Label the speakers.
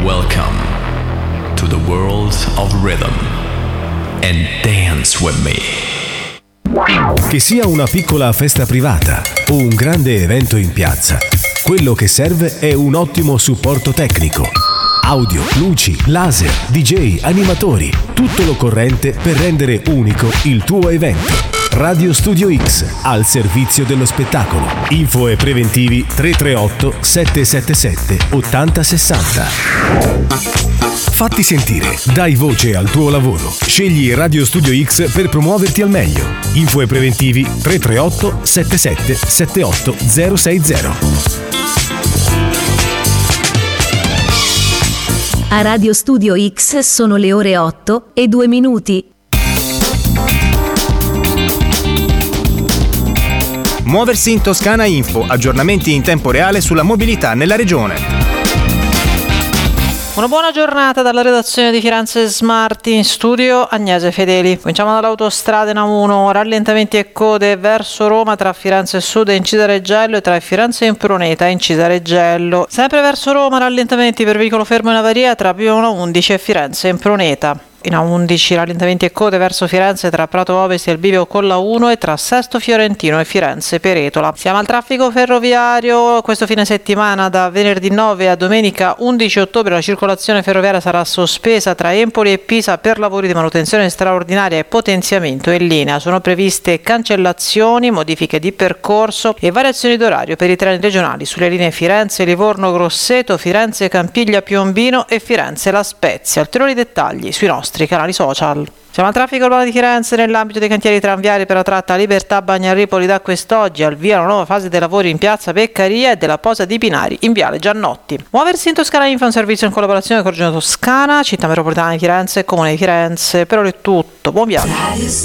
Speaker 1: Welcome to the world of rhythm and dance with me.
Speaker 2: Che sia una piccola festa privata o un grande evento in piazza, quello che serve è un ottimo supporto tecnico. Audio, luci, laser, DJ, animatori, tutto l'occorrente per rendere unico il tuo evento. Radio Studio X, al servizio dello spettacolo. Info e preventivi 338 777 8060. Fatti sentire, dai voce al tuo lavoro. Scegli Radio Studio X per promuoverti al meglio. Info e preventivi 338 77 78 060.
Speaker 3: A Radio Studio X sono le ore 8:02.
Speaker 4: Muoversi in Toscana Info, aggiornamenti in tempo reale sulla mobilità nella regione.
Speaker 5: Una buona giornata dalla redazione di Firenze Smart, in studio Agnese Fedeli. Cominciamo dall'autostrada in A1, rallentamenti e code verso Roma tra Firenze Sud e Incisa Reggello e tra Firenze Impruneta e Incisa Reggello. Sempre verso Roma rallentamenti per veicolo fermo in avaria tra Piona 11 e Firenze Impruneta. In A11 rallentamenti e code verso Firenze tra Prato Ovest e il bivio con la 1 e tra Sesto Fiorentino e Firenze Peretola. Siamo al traffico ferroviario. Questo fine settimana da venerdì 9 a domenica 11 ottobre la circolazione ferroviaria sarà sospesa tra Empoli e Pisa per lavori di manutenzione straordinaria e potenziamento in linea. Sono previste cancellazioni, modifiche di percorso e variazioni d'orario per i treni regionali sulle linee Firenze Livorno Grosseto, Firenze Campiglia Piombino e Firenze La Spezia. Ulteriori dettagli sui nostri canali social. Siamo al traffico urbano di Firenze nell'ambito dei cantieri tranviari per la tratta Libertà Bagnaripoli. Da quest'oggi al via la nuova fase dei lavori in piazza Beccaria e della posa di binari in viale Giannotti. Muoversi in Toscana Info è un servizio in collaborazione con Regione Toscana, Città Metropolitana di Firenze e Comune di Firenze. Per ora è tutto, buon viaggio.